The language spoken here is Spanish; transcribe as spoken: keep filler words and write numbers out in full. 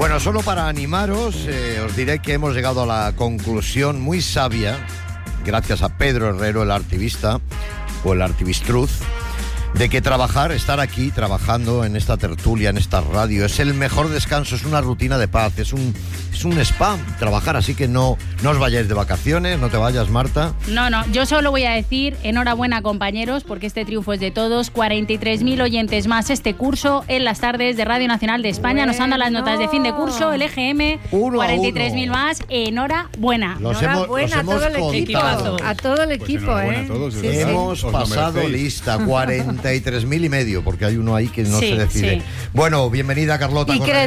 Bueno, solo para animaros, eh, os diré que hemos llegado a la conclusión muy sabia, gracias a Pedro Herrero, el artivista, o el artivistruz, de que trabajar, estar aquí trabajando en esta tertulia, en esta radio, es el mejor descanso, es una rutina de paz, es un, es un spa trabajar, así que no, no os vayáis de vacaciones, no te vayas, Marta. No, no, yo solo voy a decir enhorabuena, compañeros, porque este triunfo es de todos. cuarenta y tres mil oyentes más este curso en las tardes de Radio Nacional de España. Bueno. Nos han dado las notas de fin de curso, el E G M, Uno a cuarenta y tres mil uno. más. Enhorabuena. Los hemos, los Enhorabuena a todo el hemos equipo. contado. A todo el Pues equipo, enhorabuena ¿eh? a todos, de Sí, verdad. sí. Hemos Os lo pasado merecéis. lista, cuarenta y tres mil y medio, porque hay uno ahí que no Sí, se decide. sí. Bueno, bienvenida, Carlota. Y con que